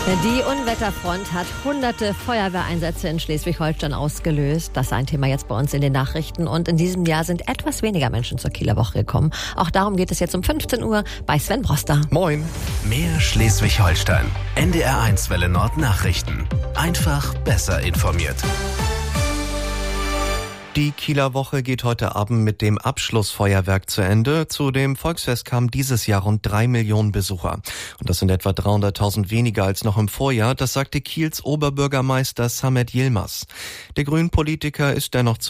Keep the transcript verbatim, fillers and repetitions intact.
Die Unwetterfront hat hunderte Feuerwehreinsätze in Schleswig-Holstein ausgelöst. Das ist ein Thema jetzt bei uns in den Nachrichten. Und in diesem Jahr sind etwas weniger Menschen zur Kieler Woche gekommen. Auch darum geht es jetzt um fünfzehn Uhr bei Sven Broster. Moin. Mehr Schleswig-Holstein. N D R eins Welle Nord Nachrichten. Einfach besser informiert. Die Kieler Woche geht heute Abend mit dem Abschlussfeuerwerk zu Ende. Zu dem Volksfest kamen dieses Jahr rund drei Millionen Besucher. Und das sind etwa dreihunderttausend weniger als noch im Vorjahr. Das sagte Kiels Oberbürgermeister Samet Yilmaz. Der Grünen Politiker ist dennoch